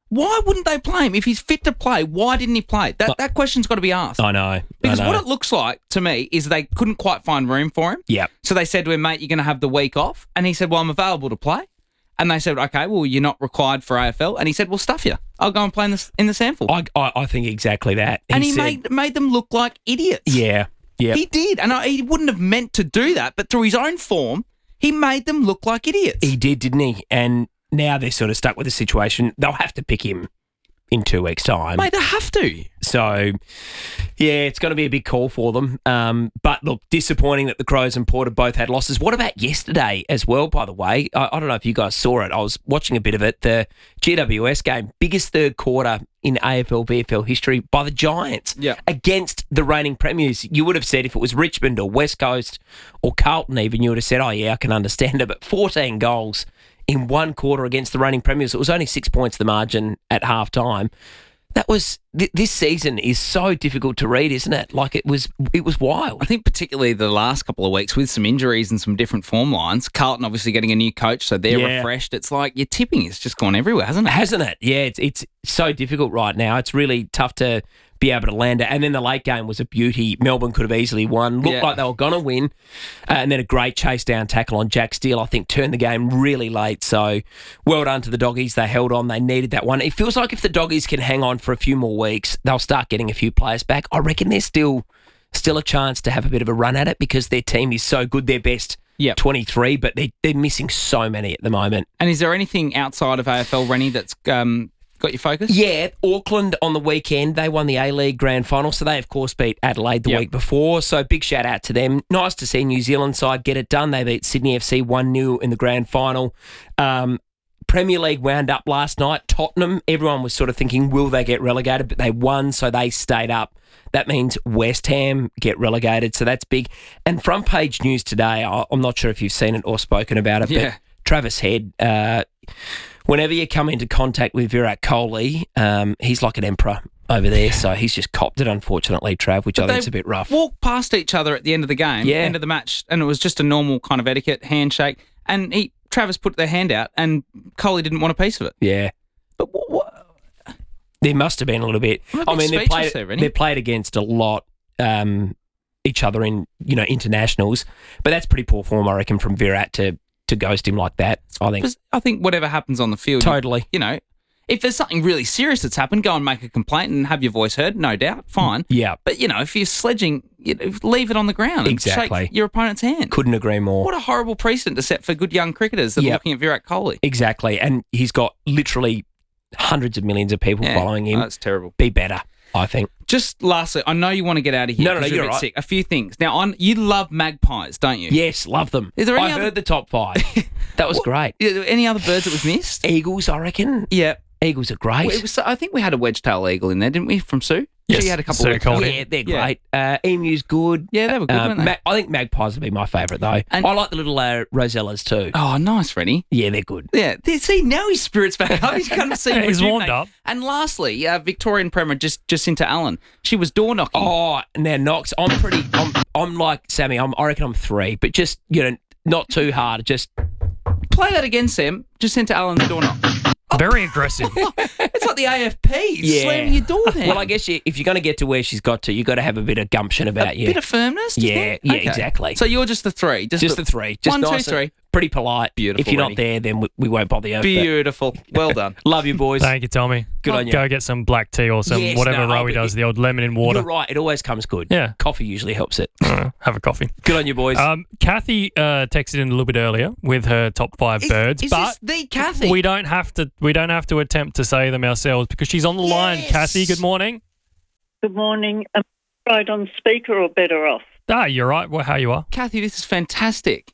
Why wouldn't they play him? If he's fit to play, why didn't he play? That that question's got to be asked. I know. Because I know. what it looks like to me is they couldn't quite find room for him. Yeah. So they said to him, mate, you're going to have the week off. And he said, well, I'm available to play. And they said, okay, well, you're not required for A F L. And he said, well, stuff you. I'll go and play in the, in the Sandful. I, I, I think exactly that. and he said- made made them look like idiots. Yeah. Yeah. He did. And I, he wouldn't have meant to do that. But through his own form, he made them look like idiots. He did, didn't he? And now they're sort of stuck with the situation. They'll have to pick him in two weeks' time. Mate, they have to. So, yeah, it's going to be a big call for them. Um, but look, disappointing that the Crows and Port have both had losses. What about yesterday as well, by the way? I, I don't know if you guys saw it. I was watching a bit of it. The G W S game, biggest third quarter in A F L, V F L history by the Giants yeah. against the reigning premiers. You would have said if it was Richmond or West Coast or Carlton even, you would have said, oh, yeah, I can understand it. But fourteen goals in one quarter against the reigning premiers. It was only six points the margin at half time. That was th- this season is so difficult to read, isn't it? Like it was, it was wild. I think particularly the last couple of weeks with some injuries and some different form lines. Carlton obviously getting a new coach, so they're Yeah. refreshed. It's like your tipping has just gone everywhere, hasn't it? Hasn't it? Yeah, it's it's so difficult right now. It's really tough to be able to land it. And then the late game was a beauty. Melbourne could have easily won. Looked Yeah. like they were going to win. Uh, and then a great chase down tackle on Jack Steele, I think, turned the game really late. So well done to the Doggies. They held on. They needed that one. It feels like if the Doggies can hang on for a few more weeks, they'll start getting a few players back. I reckon there's still still a chance to have a bit of a run at it because their team is so good. They're best Yep. twenty-three, but they, they're missing so many at the moment. And is there anything outside of A F L, Rennie, that's um, got your focus? Yeah, Auckland on the weekend, they won the A-League Grand Final, so they, of course, beat Adelaide the Yep. week before, so big shout-out to them. Nice to see New Zealand side get it done. They beat Sydney F C one nil in the Grand Final. Um, Premier League wound up last night. Tottenham, everyone was sort of thinking, will they get relegated? But they won, so they stayed up. That means West Ham get relegated, so that's big. And front page news today, I- I'm not sure if you've seen it or spoken about it, Yeah. but Travis Head, uh, whenever you come into contact with Virat Kohli, um, he's like an emperor over there, so he's just copped it, unfortunately, Trav, which I They think's a bit rough. Walked past each other at the end of the game, Yeah. end of the match, and it was just a normal kind of etiquette, handshake. And he, Travis put their hand out, and Coley didn't want a piece of it. Yeah. But what? what There must have been a little bit. I'm a bit I mean, they speechless played, there, Rennie. they played against a lot, um, each other in, you know, internationals, but that's pretty poor form, I reckon, from Virat to, to ghost him like that, I think. Because I think whatever happens on the field, Totally. You, you know, if there's something really serious that's happened, go and make a complaint and have your voice heard, no doubt, fine. Yeah. But, you know, if you're sledging, you know, leave it on the ground and Exactly. shake your opponent's hand. Couldn't agree more. What a horrible precedent to set for good young cricketers that are Yep. looking at Virat Kohli. Exactly. And he's got literally hundreds of millions of people Yeah. following him. Oh, that's terrible. Be better, I think. Just lastly, I know you want to get out of here. No, no, 'cause no, you're, you're a bit right. sick. A few things. Now, on you love magpies, don't you? Yes, love them. Is there any I other- heard the top five. That was great. Yeah, any other birds that we've missed? Eagles, I reckon. Yeah. Eagles are great. Well, it was, I think we had a wedge-tail eagle in there, didn't we, from Sue? Yes, She had a couple Sue of called yeah, it. they're Yeah. great. Uh, Emu's good. Yeah, they were good, Um, weren't they? Ma- I think magpies would be my favourite, though. And- I like the little uh, Rosellas, too. Oh, nice, Rennie. Yeah, they're good. Yeah, they- see, now his spirit's back up. He's kind of seen He's warmed up. And lastly, uh, Victorian Premier just Jacinta Allen. She was door knocking. Oh, now Knox, I'm pretty. I'm, I'm like Sammy. I'm, I reckon I'm three, but just you know, not too hard. Just Play that again, Sam. Jacinta Allen's door knock. Very aggressive. It's like the A F P Yeah. slamming your door down. well, I guess you, if you're going to get to where she's got to, you've got to have a bit of gumption about a you. bit of firmness. do you Yeah, think? yeah, Okay. exactly. So you're just the three, just, just the three. Just one, two, nice and three. Pretty polite. Beautiful, If you're Rennie. not there, then we, we won't bother you. but Beautiful. Well done. Love you, boys. Thank you, Tommy. Good on you. Go get some black tea or some Yes, whatever no, I'll Rowie be- does, the old lemon in water. You're right. It always comes good. Yeah. Coffee usually helps it. Uh, have a coffee. Good on you, boys. Um, Kathy uh, texted in a little bit earlier with her top five Is, birds, is but this the Kathy? we don't have to. We don't have to attempt to say them ourselves because she's on the line. Yes. Kathy, good morning. Good morning. Am I right on speaker or better off? Ah, you're right. Well, how you are? Kathy, this is fantastic.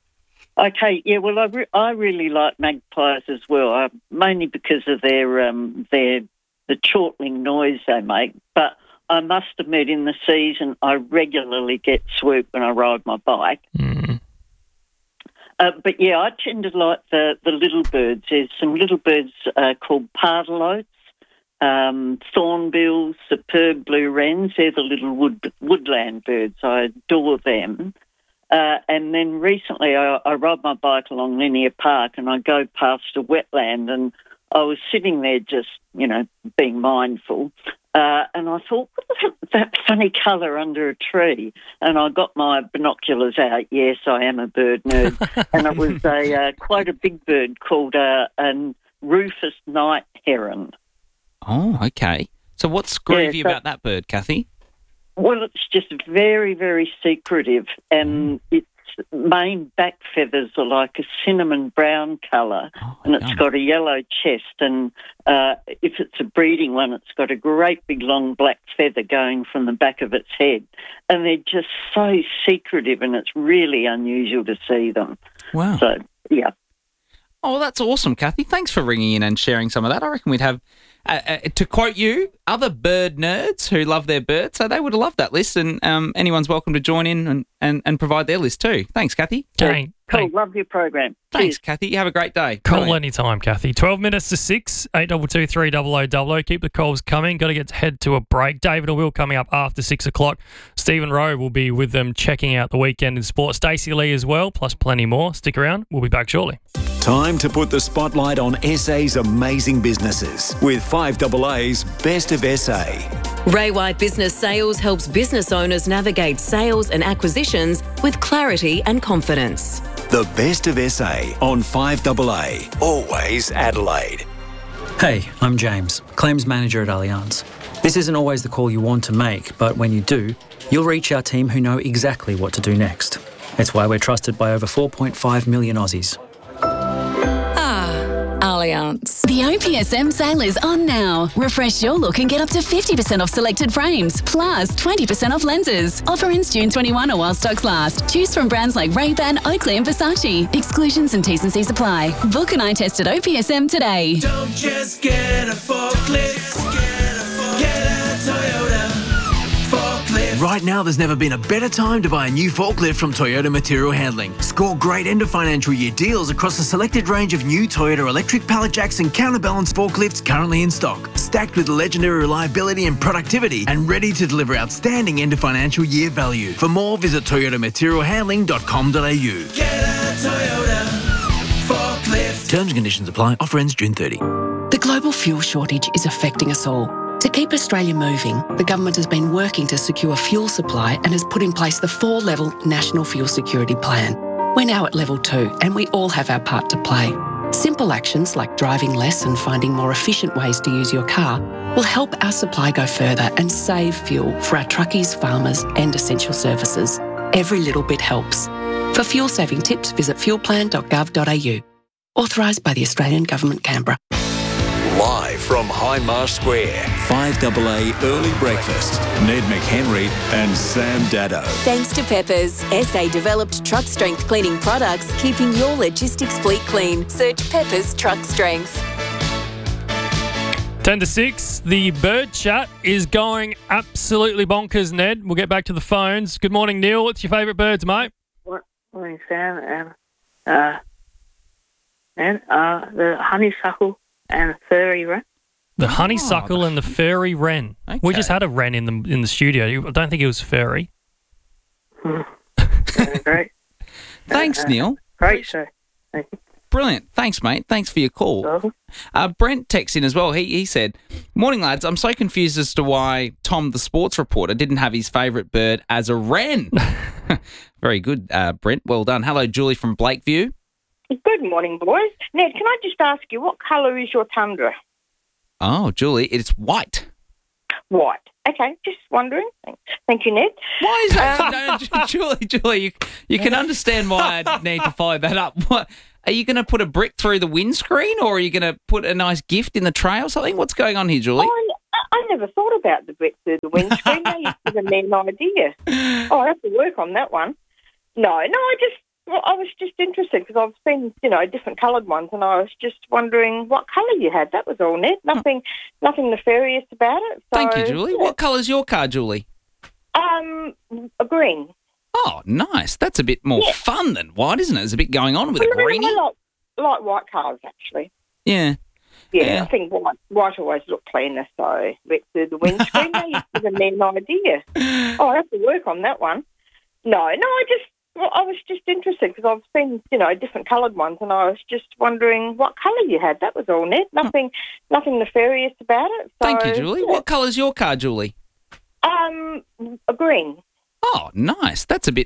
Okay, yeah. Well, I, re- I really like magpies as well, uh, mainly because of their um, their the chortling noise they make. But I must admit, in the season, I regularly get swooped when I ride my bike. Mm. Uh, but yeah, I tend to like the, the little birds. There's some little birds uh, called pardalotes, um, thornbills, superb blue wrens. They're the little wood woodland birds. I adore them. Uh, and then recently I, I ride my bike along Linear Park and I go past a wetland and I was sitting there just, you know, being mindful, uh, and I thought, what is that, that funny colour under a tree? And I got my binoculars out. Yes, I am a bird nerd. And it was a uh, quite a big bird called uh, a Rufous night heron. Oh, okay. So what's groovy Yeah, so- about that bird, Kathy? Well, it's just very, very secretive, and its main back feathers are like a cinnamon brown colour, and it's got a yellow chest, and uh, if it's a breeding one, it's got a great big long black feather going from the back of its head, and they're just so secretive, and it's really unusual to see them. Wow. So, yeah. Oh, that's awesome, Kathy. Thanks for ringing in and sharing some of that. I reckon we'd have, uh, uh, to quote you, other bird nerds who love their birds, so they would have loved that list, and um, anyone's welcome to join in and, and, and provide their list too. Thanks, Kathy. Hey, Cool, love your program. Thanks, Kathy. You have a great day. Call Brilliant. anytime, Kathy. twelve minutes to six, eight two two three double oh double oh. Keep the calls coming. Got to get to head to a break. David and Will coming up after six o'clock. Stephen Rowe will be with them checking out the weekend in sport. Stacey Lee as well, plus plenty more. Stick around. We'll be back shortly. Time to put the spotlight on S A's amazing businesses with five A A's Best of S A. Ray White Business Sales helps business owners navigate sales and acquisitions with clarity and confidence. The Best of S A on five A A. Always Adelaide. Hey, I'm James, Claims Manager at Allianz. This isn't always the call you want to make, but when you do, you'll reach our team who know exactly what to do next. It's why we're trusted by over four point five million Aussies. Allianz. The O P S M sale is on now. Refresh your look and get up to fifty percent off selected frames, plus twenty percent off lenses. Offer ends June twenty-first or while stocks last. Choose from brands like Ray-Ban, Oakley and Versace. Exclusions and T's and C's apply. Book an eye test at O P S M today. Don't just get a forklift, get a Toyota forklift. Right now, there's never been a better time to buy a new forklift from Toyota Material Handling. Score great end of financial year deals across a selected range of new Toyota electric pallet jacks and counterbalance forklifts currently in stock, stacked with legendary reliability and productivity, and ready to deliver outstanding end of financial year value. For more, visit toyota material handling dot com dot a u. Get a Toyota forklift. Terms and conditions apply. Offer ends June thirtieth. The global fuel shortage is affecting us all. To keep Australia moving, the government has been working to secure fuel supply and has put in place the four-level National Fuel Security Plan. We're now at level two, and we all have our part to play. Simple actions like driving less and finding more efficient ways to use your car will help our supply go further and save fuel for our truckies, farmers and essential services. Every little bit helps. For fuel-saving tips, visit fuel plan dot gov dot a u. Authorised by the Australian Government, Canberra. Live from Hindmarsh Square, five A A Early Breakfast. Ned McHenry and Sam Dado. Thanks to Peppers, S A-developed truck strength cleaning products, keeping your logistics fleet clean. Search Peppers Truck Strength. ten to six, the bird chat is going absolutely bonkers, Ned. We'll get back to the phones. Good morning, Neil. What's your favourite birds, mate? What morning, Sam, and uh, and uh, the honeysuckle and furry wren. The honeysuckle and the furry wren. Okay. We just had a wren in the in the studio. I don't think it was furry. Great. Thanks, Uh, Neil. Great show. Thank you. Brilliant. Thanks, mate. Thanks for your call. Uh, Brent texts in as well. He he said, "Morning, lads. I'm so confused as to why Tom, the sports reporter, didn't have his favourite bird as a wren." Very good, uh, Brent. Well done. Hello, Julie from Blakeview. Good morning, boys. Ned, can I just ask you, what colour is your tundra? Oh, Julie, it's white. White. Okay, just wondering. Thanks. Thank you, Ned. Why is that? Um, no, Julie, Julie, you, you can understand why I need to follow that up. What, are you going to put a brick through the windscreen, or are you going to put a nice gift in the tray or something? What's going on here, Julie? I, I never thought about the brick through the windscreen. Now you've given me an idea. Oh, I have to work on that one. No, no, I just, well, I was just interested because I've seen, you know, different coloured ones, and I was just wondering what colour you had. That was all, Ned. Nothing, nothing nefarious about it. So, Thank you, Julie. yeah. What colour's your car, Julie? Um, a green. Oh, nice. That's a bit more Yeah. fun than white, isn't it? There's a bit going on with a I greenie. like, like white cars, actually. Yeah. Yeah, Yeah. I think white, white always look cleaner, so brick through the windscreen. Now you've given me an idea. Oh, I have to work on that one. No, no, I just, well, I was just interested because I've seen, you know, different coloured ones, and I was just wondering what colour you had. That was all, Ned. Nothing, nothing nefarious about it. So, Thank you, Julie. What colour's your car, Julie? Um, a green. Oh, nice. That's a bit